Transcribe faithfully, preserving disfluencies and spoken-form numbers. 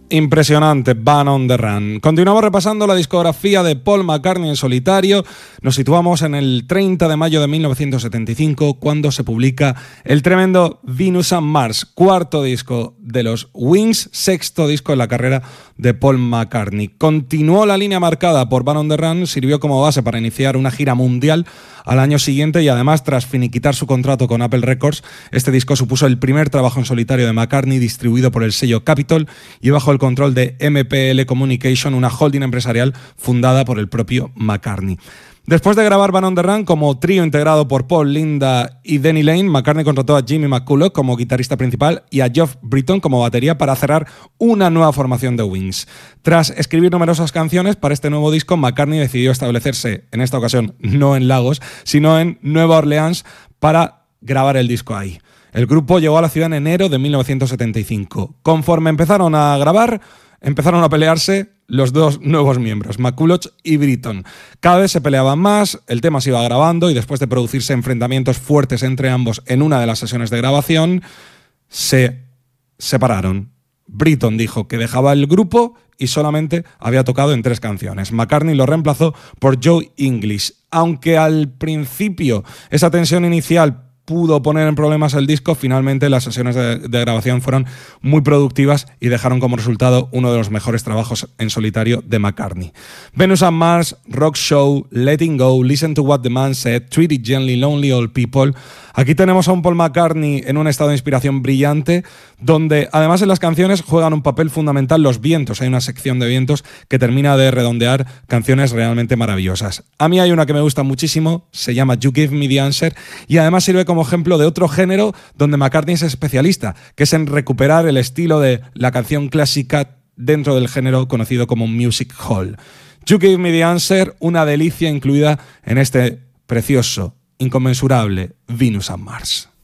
Impresionante, Band on the Run. Continuamos repasando la discografía de Paul McCartney en solitario. Nos situamos en el treinta de mayo de mil novecientos setenta y cinco, cuando se publica el tremendo Venus and Mars, cuarto disco de los Wings, sexto disco en la carrera de Paul McCartney. Continuó la línea marcada por Band on the Run, sirvió como base para iniciar una gira mundial al año siguiente y además, tras finiquitar su contrato con Apple Records, este disco supuso el primer trabajo en solitario de McCartney distribuido por el sello Capitol y bajo el control de M P L Communication, una holding empresarial fundada por el propio McCartney. Después de grabar Band on the Run como trío integrado por Paul, Linda y Denny Lane, McCartney contrató a Jimmy McCulloch como guitarrista principal y a Geoff Britton como batería para cerrar una nueva formación de Wings. Tras escribir numerosas canciones para este nuevo disco, McCartney decidió establecerse, en esta ocasión no en Lagos, sino en Nueva Orleans, para grabar el disco ahí. El grupo llegó a la ciudad en enero de mil novecientos setenta y cinco. Conforme empezaron a grabar, empezaron a pelearse los dos nuevos miembros, McCulloch y Britton. Cada vez se peleaban más, el tema se iba grabando y después de producirse enfrentamientos fuertes entre ambos en una de las sesiones de grabación, se separaron. Britton dijo que dejaba el grupo y solamente había tocado en tres canciones. McCartney lo reemplazó por Joe English. Aunque al principio esa tensión inicial pudo poner en problemas el disco, finalmente las sesiones de, de grabación fueron muy productivas y dejaron como resultado uno de los mejores trabajos en solitario de McCartney. Venus and Mars, Rock Show, Letting Go, Listen to What the Man Said, Treat It Gently, Lonely Old People. Aquí tenemos a un Paul McCartney en un estado de inspiración brillante, donde además en las canciones juegan un papel fundamental los vientos. Hay una sección de vientos que termina de redondear canciones realmente maravillosas. A mí hay una que me gusta muchísimo, se llama You Give Me the Answer, y además sirve como ejemplo de otro género donde McCartney es especialista, que es en recuperar el estilo de la canción clásica dentro del género conocido como music hall. You Give Me the Answer, una delicia incluida en este precioso, inconmensurable Venus and Mars.